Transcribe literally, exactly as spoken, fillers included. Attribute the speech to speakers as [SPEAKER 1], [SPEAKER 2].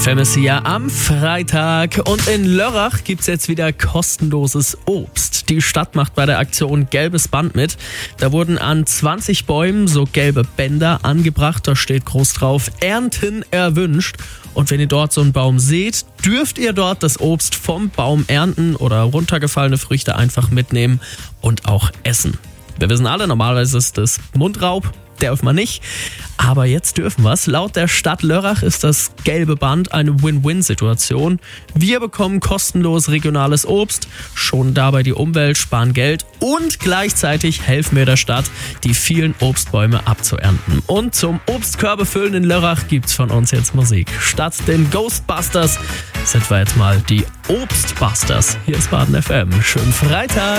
[SPEAKER 1] F M ist hier am Freitag und in Lörrach gibt's jetzt wieder kostenloses Obst. Die Stadt macht bei der Aktion Gelbes Band mit. Da wurden an zwanzig Bäumen so gelbe Bänder angebracht. Da steht groß drauf: Ernten erwünscht. Und wenn ihr dort so einen Baum seht, dürft ihr dort das Obst vom Baum ernten oder runtergefallene Früchte einfach mitnehmen und auch essen. Wir wissen alle, normalerweise ist das Mundraub, darf man nicht. Aber jetzt dürfen wir es. Laut der Stadt Lörrach ist das gelbe Band eine Win-Win-Situation. Wir bekommen kostenlos regionales Obst, schonen dabei die Umwelt, sparen Geld und gleichzeitig helfen wir der Stadt, die vielen Obstbäume abzuernten. Und zum Obstkörbe füllen in Lörrach gibt's von uns jetzt Musik. Statt den Ghostbusters sind wir jetzt mal die Obstbusters. Hier ist Baden F M. Schönen Freitag!